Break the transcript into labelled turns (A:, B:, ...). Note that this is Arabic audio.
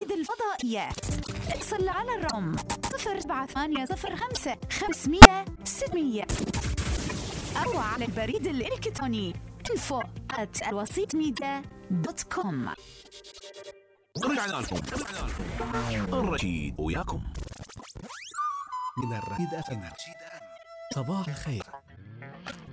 A: البريد الفضائية. اتصل على الرقم 07805 500 600 أو على البريد الإلكتروني info@alwasitmedia.com.
B: رجعنا لكم الرشيد وياكم
C: من الرشيد FM. صباح الخير.